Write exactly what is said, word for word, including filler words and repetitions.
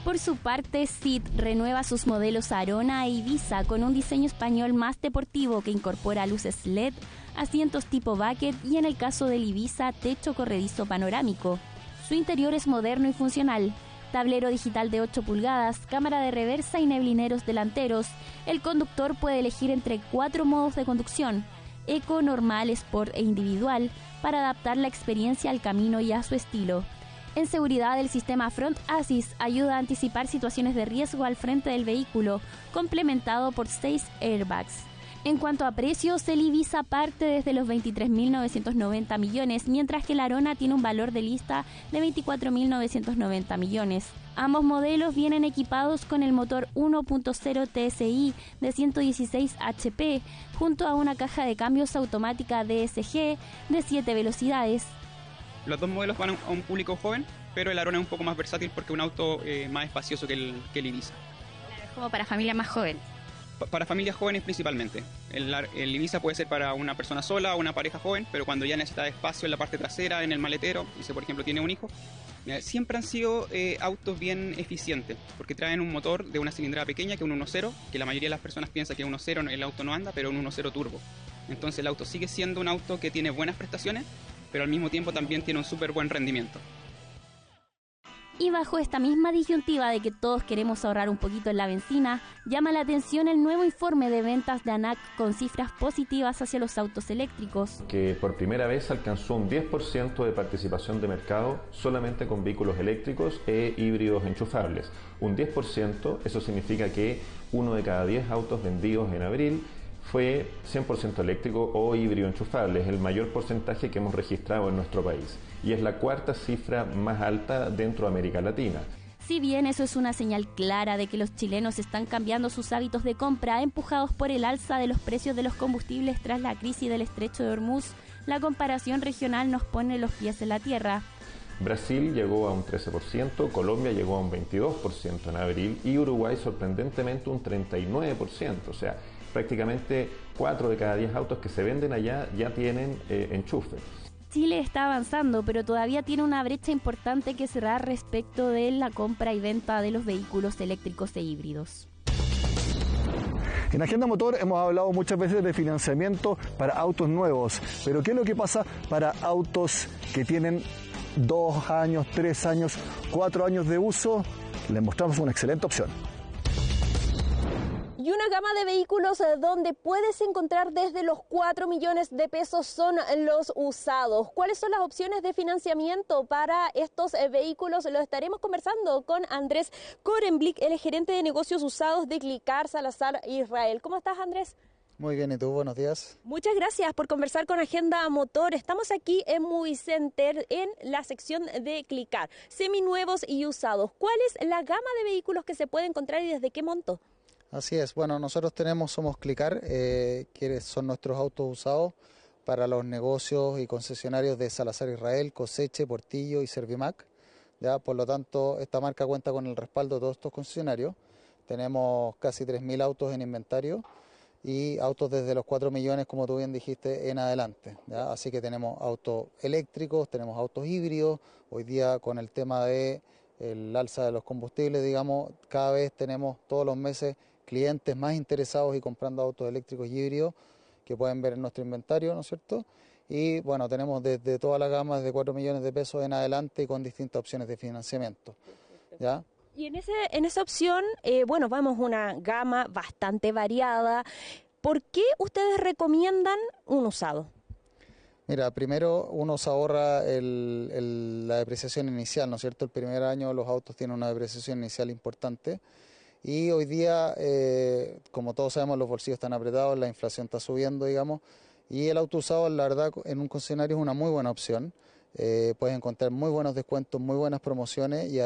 Por su parte, S I T renueva sus modelos Arona e Ibiza con un diseño español más deportivo que incorpora luces L E D, asientos tipo bucket y, en el caso del Ibiza, techo corredizo panorámico. Su interior es moderno y funcional. Tablero digital de ocho pulgadas, cámara de reversa y neblineros delanteros. El conductor puede elegir entre cuatro modos de conducción: eco, normal, sport e individual, para adaptar la experiencia al camino y a su estilo. En seguridad, el sistema Front Assist ayuda a anticipar situaciones de riesgo al frente del vehículo, complementado por seis airbags. En cuanto a precios, el Ibiza parte desde los veintitrés mil novecientos noventa millones, mientras que el Arona tiene un valor de lista de veinticuatro mil novecientos noventa millones. Ambos modelos vienen equipados con el motor uno punto cero T S I de ciento dieciséis H P, junto a una caja de cambios automática D S G de siete velocidades. Los dos modelos van a un público joven, pero el Arona es un poco más versátil porque es un auto eh, más espacioso que el, que el Ibiza. Es como para familias más jóvenes. Pa para familias jóvenes principalmente. El, el Ibiza puede ser para una persona sola o una pareja joven, pero cuando ya necesita espacio en la parte trasera, en el maletero, y si por ejemplo tiene un hijo, mira, siempre han sido eh, autos bien eficientes, porque traen un motor de una cilindrada pequeña que es un uno punto cero, que la mayoría de las personas piensa que un uno punto cero el auto no anda, pero un uno punto cero turbo. Entonces el auto sigue siendo un auto que tiene buenas prestaciones, pero al mismo tiempo también tiene un súper buen rendimiento. Y bajo esta misma disyuntiva de que todos queremos ahorrar un poquito en la benzina, llama la atención el nuevo informe de ventas de ANAC con cifras positivas hacia los autos eléctricos. Que por primera vez alcanzó un diez por ciento de participación de mercado solamente con vehículos eléctricos e híbridos enchufables. Un diez por ciento, eso significa que uno de cada diez autos vendidos en abril fue cien por ciento eléctrico o híbrido enchufable. Es el mayor porcentaje que hemos registrado en nuestro país y es la cuarta cifra más alta dentro de América Latina. Si bien eso es una señal clara de que los chilenos están cambiando sus hábitos de compra, empujados por el alza de los precios de los combustibles tras la crisis del Estrecho de Hormuz, la comparación regional nos pone los pies en la tierra. Brasil llegó a un trece por ciento, Colombia llegó a un veintidós por ciento en abril y Uruguay sorprendentemente un treinta y nueve por ciento, o sea, prácticamente cuatro de cada diez autos que se venden allá ya tienen eh, enchufe. Chile está avanzando, pero todavía tiene una brecha importante que cerrar respecto de la compra y venta de los vehículos eléctricos e híbridos. En Agenda Motor hemos hablado muchas veces de financiamiento para autos nuevos, pero ¿qué es lo que pasa para autos que tienen dos años, tres años, cuatro años de uso? Les mostramos una excelente opción. Y una gama de vehículos donde puedes encontrar desde los cuatro millones de pesos son los usados. ¿Cuáles son las opciones de financiamiento para estos vehículos? Lo estaremos conversando con Andrés Korenblick, el gerente de negocios usados de Clicar Salazar Israel. ¿Cómo estás, Andrés? Muy bien, ¿y tú? Buenos días. Muchas gracias por conversar con Agenda Motor. Estamos aquí en Movicenter en la sección de Clicar, seminuevos y usados. ¿Cuál es la gama de vehículos que se puede encontrar y desde qué monto? Así es, bueno, nosotros tenemos, somos Clicar, eh, que son nuestros autos usados para los negocios y concesionarios de Salazar Israel, Coseche, Portillo y Servimac. Ya, por lo tanto, esta marca cuenta con el respaldo de todos estos concesionarios. Tenemos casi tres mil autos en inventario y autos desde los cuatro millones, como tú bien dijiste, en adelante. ¿Ya? Así que tenemos autos eléctricos, tenemos autos híbridos. Hoy día con el tema de el alza de los combustibles, digamos, cada vez tenemos todos los meses clientes más interesados y comprando autos eléctricos y híbridos que pueden ver en nuestro inventario, ¿no es cierto? Y bueno, tenemos desde toda la gama, desde cuatro millones de pesos en adelante y con distintas opciones de financiamiento. ¿Ya? Y en, ese, en esa opción, eh, bueno, vemos una gama bastante variada. ¿Por qué ustedes recomiendan un usado? Mira, primero uno se ahorra el, el, la depreciación inicial, ¿no es cierto? El primer año los autos tienen una depreciación inicial importante y hoy día, eh, como todos sabemos, los bolsillos están apretados, la inflación está subiendo, digamos, y el auto usado, la verdad, en un concesionario es una muy buena opción. Eh, puedes encontrar muy buenos descuentos, muy buenas promociones y